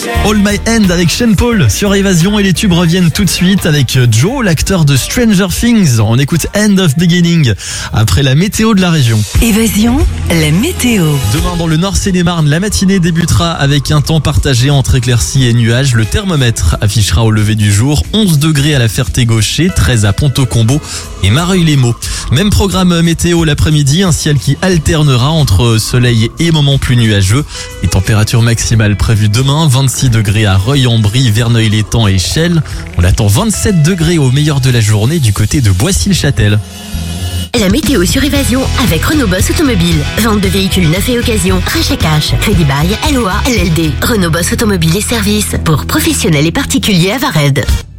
All My End avec Sean Paul sur Évasion et les tubes reviennent tout de suite avec Joe, l'acteur de Stranger Things. On écoute End of Beginning après la météo de la région. Évasion, la météo. Demain dans le Nord Seine-et-Marne, la matinée débutera avec un temps partagé entre éclaircies et nuages. Le thermomètre affichera au lever du jour 11 degrés à la Ferté-Gaucher, 13 à Ponto-Combo et Mareuil-les-Maux. Même programme météo l'après-midi, un ciel qui alternera entre soleil et moments plus nuageux. Les températures maximales prévues demain, 26 degrés à Reuil-en-Brie, Verneuil-l'Étang et Chelles. On attend 27 degrés au meilleur de la journée du côté de Boissy-le-Châtel. La météo sur Évasion avec Renault Boss Automobile. Vente de véhicules neufs et occasion, rachat cash, crédit bail, LOA, LLD. Renault Boss Automobile et services pour professionnels et particuliers à Vared.